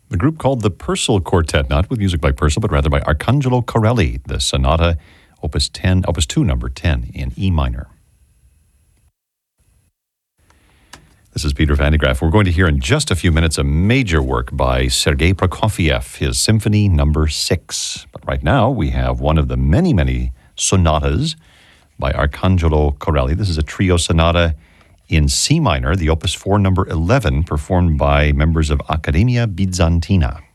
The group called the Purcell Quartet, not with music by Purcell, but rather by Arcangelo Corelli, the Sonata Opus 2, number 10 in E minor. This is Peter Van de Graaff. We're going to hear in just a few minutes a major work by Sergei Prokofiev, his Symphony number 6. But right now we have one of the many, many sonatas by Arcangelo Corelli. This is a trio sonata in C minor, the Opus 4 number 11, performed by members of Accademia Bizantina.